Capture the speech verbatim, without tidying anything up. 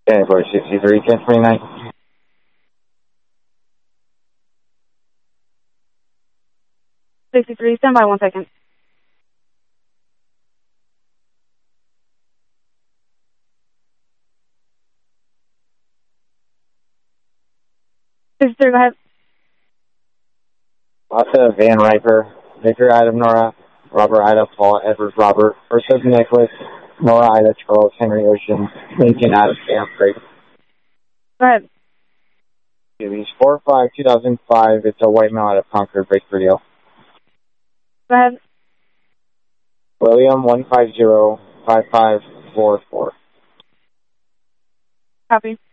ten for sixty-three, ten twenty-nine. sixty-three, stand by one second. sixty-three, go ahead. Lassa, Van Riper, Victor, Ida, Nora, Robert, Ida, Paul, Edward, Robert, Ursa, Nicholas, Nora, Ida, Charles, Henry, Ocean, Lincoln, Adam, Sam, Craig. Go ahead. He's four five, two thousand five. It's a white male out of Concord, break for deal. Go ahead. William, one five zero, five five four four. Copy.